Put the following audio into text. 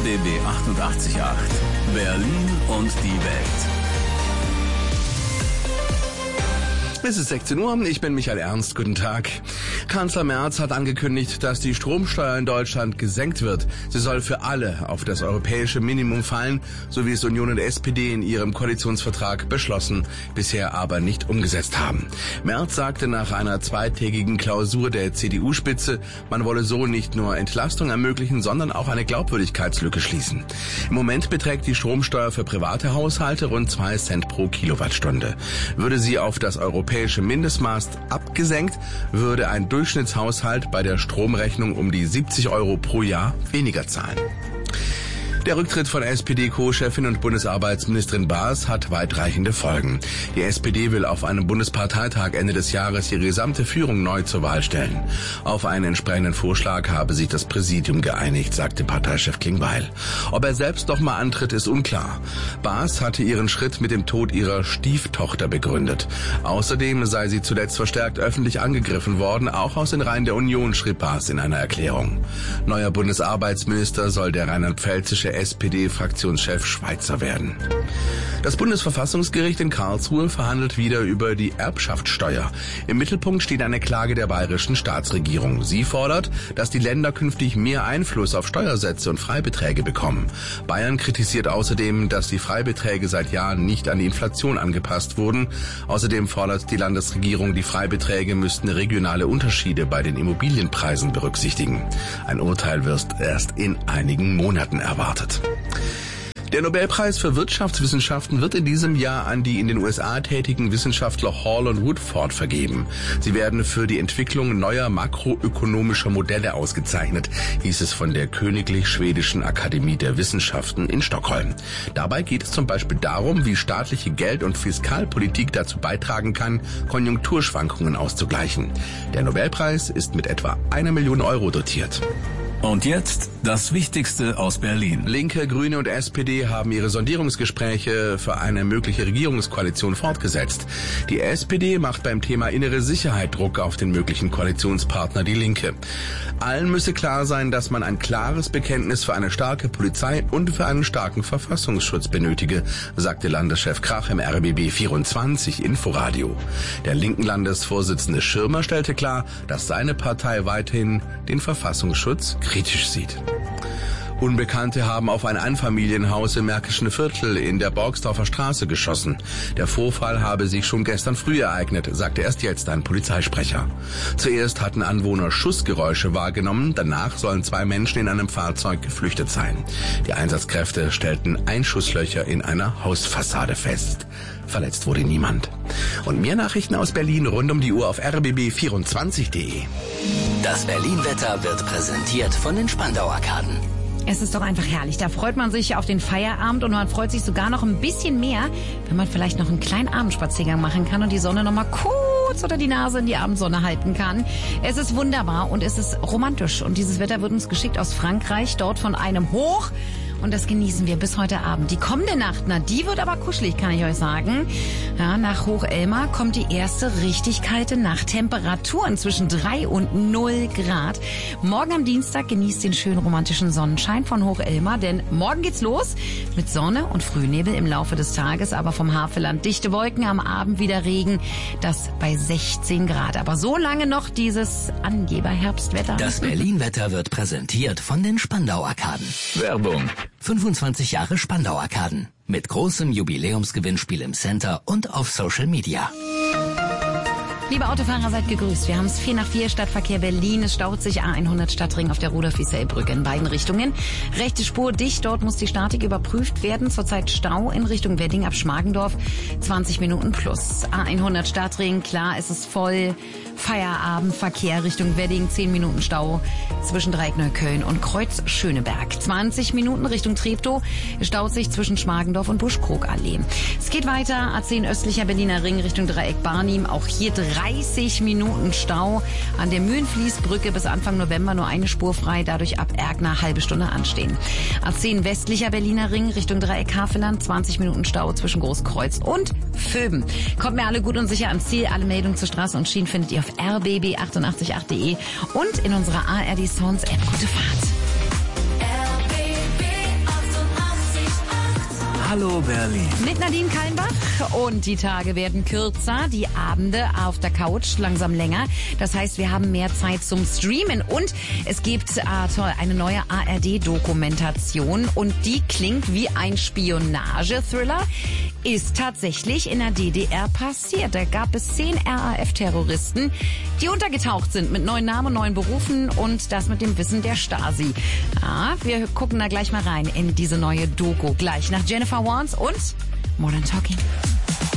RBB 88.8 Berlin und die Welt. Es ist 16 Uhr, ich bin Michael Ernst, guten Tag. Kanzler Merz hat angekündigt, dass die Stromsteuer in Deutschland gesenkt wird. Sie soll für alle auf das europäische Minimum fallen, so wie es Union und SPD in ihrem Koalitionsvertrag beschlossen, bisher aber nicht umgesetzt haben. Merz sagte nach einer zweitägigen Klausur der CDU-Spitze, man wolle so nicht nur Entlastung ermöglichen, sondern auch eine Glaubwürdigkeitslücke schließen. Im Moment beträgt die Stromsteuer für private Haushalte rund 2 Cent pro Kilowattstunde. Würde sie auf das europäische Mindestmaß abgesenkt, würde ein Durchschnittshaushalt bei der Stromrechnung um die 70 Euro pro Jahr weniger zahlen. Der Rücktritt von SPD-Co-Chefin und Bundesarbeitsministerin Baas hat weitreichende Folgen. Die SPD will auf einem Bundesparteitag Ende des Jahres ihre gesamte Führung neu zur Wahl stellen. Auf einen entsprechenden Vorschlag habe sich das Präsidium geeinigt, sagte Parteichef Klingbeil. Ob er selbst noch mal antritt, ist unklar. Baas hatte ihren Schritt mit dem Tod ihrer Stieftochter begründet. Außerdem sei sie zuletzt verstärkt öffentlich angegriffen worden, auch aus den Reihen der Union, schrieb Baas in einer Erklärung. Neuer Bundesarbeitsminister soll der rheinland-pfälzische SPD-Fraktionschef Schweizer werden. Das Bundesverfassungsgericht in Karlsruhe verhandelt wieder über die Erbschaftssteuer. Im Mittelpunkt steht eine Klage der bayerischen Staatsregierung. Sie fordert, dass die Länder künftig mehr Einfluss auf Steuersätze und Freibeträge bekommen. Bayern kritisiert außerdem, dass die Freibeträge seit Jahren nicht an die Inflation angepasst wurden. Außerdem fordert die Landesregierung, die Freibeträge müssten regionale Unterschiede bei den Immobilienpreisen berücksichtigen. Ein Urteil wird erst in einigen Monaten erwartet. Der Nobelpreis für Wirtschaftswissenschaften wird in diesem Jahr an die in den USA tätigen Wissenschaftler Hall und Woodford vergeben. Sie werden für die Entwicklung neuer makroökonomischer Modelle ausgezeichnet, hieß es von der Königlich Schwedischen Akademie der Wissenschaften in Stockholm. Dabei geht es zum Beispiel darum, wie staatliche Geld- und Fiskalpolitik dazu beitragen kann, Konjunkturschwankungen auszugleichen. Der Nobelpreis ist mit etwa 1 Million Euro dotiert. Und jetzt das Wichtigste aus Berlin. Linke, Grüne und SPD haben ihre Sondierungsgespräche für eine mögliche Regierungskoalition fortgesetzt. Die SPD macht beim Thema innere Sicherheit Druck auf den möglichen Koalitionspartner Die Linke. Allen müsse klar sein, dass man ein klares Bekenntnis für eine starke Polizei und für einen starken Verfassungsschutz benötige, sagte Landeschef Krach im RBB 24 Inforadio. Der linken Landesvorsitzende Schirmer stellte klar, dass seine Partei weiterhin den Verfassungsschutz kritisch sieht. Unbekannte haben auf ein Einfamilienhaus im Märkischen Viertel in der Borgsdorfer Straße geschossen. Der Vorfall habe sich schon gestern früh ereignet, sagte erst jetzt ein Polizeisprecher. Zuerst hatten Anwohner Schussgeräusche wahrgenommen, danach sollen 2 Menschen in einem Fahrzeug geflüchtet sein. Die Einsatzkräfte stellten Einschusslöcher in einer Hausfassade fest. Verletzt wurde niemand. Und mehr Nachrichten aus Berlin rund um die Uhr auf rbb24.de. Das Berlin-Wetter wird präsentiert von den Spandau-Arkaden. Es ist doch einfach herrlich. Da freut man sich auf den Feierabend und man freut sich sogar noch ein bisschen mehr, wenn man vielleicht noch einen kleinen Abendspaziergang machen kann und die Sonne noch mal kurz unter die Nase in die Abendsonne halten kann. Es ist wunderbar und es ist romantisch. Und dieses Wetter wird uns geschickt aus Frankreich, dort von einem Hoch. Und das genießen wir bis heute Abend. Die kommende Nacht, na, die wird aber kuschelig, kann ich euch sagen. Ja, nach Hochelmar kommt die erste richtig kalte Nacht. Temperaturen zwischen 3 und 0 Grad. Morgen am Dienstag genießt den schönen romantischen Sonnenschein von Hochelmar, denn morgen geht's los mit Sonne und Frühnebel im Laufe des Tages, aber vom Havelland dichte Wolken, am Abend wieder Regen, das bei 16 Grad. Aber so lange noch dieses Angeberherbstwetter. Das Berlin-Wetter wird präsentiert von den Spandau-Arkaden. Werbung. 25 Jahre Spandau-Arkaden. Mit großem Jubiläumsgewinnspiel im Center und auf Social Media. Liebe Autofahrer, seid gegrüßt. Wir haben es 4:04 Stadtverkehr Berlin. Es staut sich A100 Stadtring auf der Rudolf-Wiesel-Brücke in beiden Richtungen. Rechte Spur dicht, dort muss die Statik überprüft werden. Zurzeit Stau in Richtung Wedding ab Schmargendorf, 20 Minuten plus. A100 Stadtring, klar, es ist voll. Feierabendverkehr Richtung Wedding, 10 Minuten Stau zwischen Dreieckneukölln und Kreuz Schöneberg. 20 Minuten Richtung Treptow, staut sich zwischen Schmargendorf und Buschkrogallee. Es geht weiter, A10 östlicher Berliner Ring Richtung Dreieck Barnim, auch hier 30 Minuten Stau. An der Mühlenfließbrücke bis Anfang November nur eine Spur frei, dadurch ab Erkner halbe Stunde anstehen. A10 westlicher Berliner Ring Richtung Dreieck Havelland, 20 Minuten Stau zwischen Großkreuz und Vöben. Kommt mir alle gut und sicher ans Ziel. Alle Meldungen zur Straße und Schienen findet ihr auf rbb888.de und in unserer ARD Sounds App. Gute Fahrt. RBB Hallo Berlin. Mit Nadine Kallenbach. Und die Tage werden kürzer, die Abende auf der Couch langsam länger. Das heißt, wir haben mehr Zeit zum Streamen. Und es gibt eine neue ARD-Dokumentation. Und die klingt wie ein Spionage-Thriller. Ist tatsächlich in der DDR passiert. Da gab es 10 RAF-Terroristen, die untergetaucht sind mit neuen Namen und neuen Berufen und das mit dem Wissen der Stasi. Ja, wir gucken da gleich mal rein in diese neue Doku. Gleich nach Jennifer Warnes und Modern Talking.